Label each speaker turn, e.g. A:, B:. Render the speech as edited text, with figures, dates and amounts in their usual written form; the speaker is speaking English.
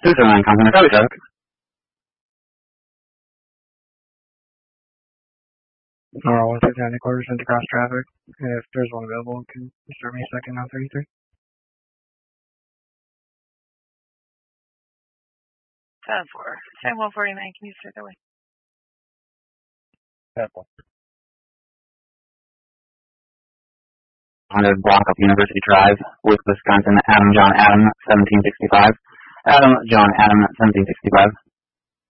A: 279 Continental County traffic.
B: Alright, 169 quarters into cross traffic. If there's one available, can you start me a second on 33?
C: 10-4. Same 149, can you start that way?
B: 10-4.
A: 100 block of University Drive, with Wisconsin, Adam John Adam, 1765. Adam John Adam, 1765.